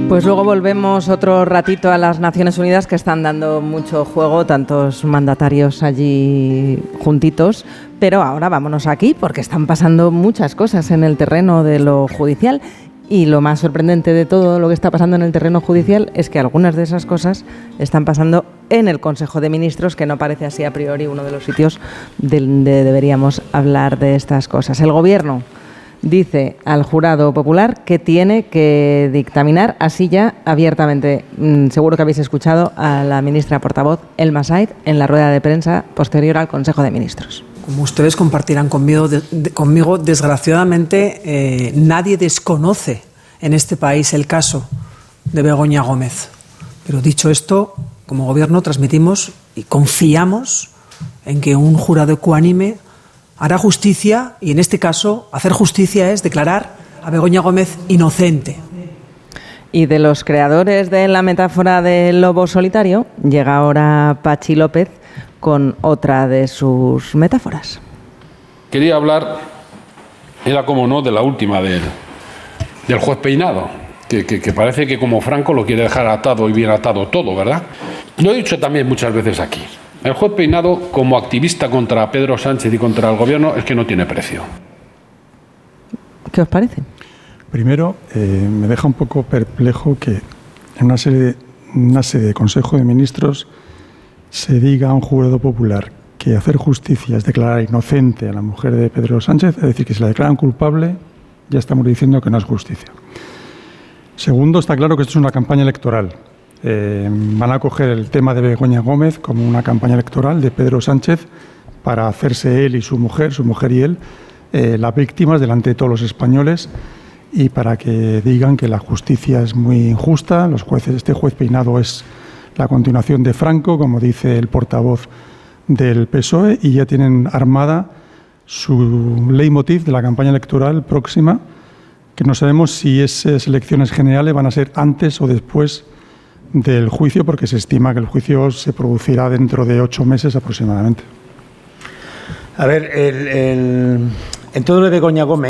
Pues luego volvemos otro ratito a las Naciones Unidas, que están dando mucho juego, tantos mandatarios allí juntitos, pero ahora vámonos aquí porque están pasando muchas cosas en el terreno de lo judicial. Y lo más sorprendente de todo lo que está pasando en el terreno judicial es que algunas de esas cosas están pasando en el Consejo de Ministros, que no parece así a priori uno de los sitios donde deberíamos hablar de estas cosas. El Gobierno dice al jurado popular que tiene que dictaminar así ya abiertamente. Seguro que habéis escuchado a la ministra portavoz, Elma Said, en la rueda de prensa posterior al Consejo de Ministros. Como ustedes compartirán conmigo, desgraciadamente nadie desconoce en este país el caso de Begoña Gómez. Pero dicho esto, como Gobierno transmitimos y confiamos en que un jurado ecuánime hará justicia, y en este caso hacer justicia es declarar a Begoña Gómez inocente. Y de los creadores de la metáfora del lobo solitario, llega ahora Pachi López con otra de sus metáforas. Quería hablar, era como no, de la última del juez Peinado, que parece que como Franco lo quiere dejar atado y bien atado todo, ¿verdad? Lo he dicho también muchas veces aquí. El juez Peinado, como activista contra Pedro Sánchez y contra el Gobierno, es que no tiene precio. ¿Qué os parece? Primero, me deja un poco perplejo que en una sede de Consejo de Ministros se diga a un jurado popular que hacer justicia es declarar inocente a la mujer de Pedro Sánchez, es decir, que si la declaran culpable, ya estamos diciendo que no es justicia. Segundo, está claro que esto es una campaña electoral. Van a coger el tema de Begoña Gómez como una campaña electoral de Pedro Sánchez para hacerse él y su mujer y él, las víctimas delante de todos los españoles, y para que digan que la justicia es muy injusta. Los jueces, este juez Peinado es la continuación de Franco, como dice el portavoz del PSOE, y ya tienen armada su leitmotiv de la campaña electoral próxima, que no sabemos si esas elecciones generales van a ser antes o después del juicio, porque se estima que el juicio se producirá dentro de 8 meses aproximadamente. A ver, en todo lo de Begoña Gómez,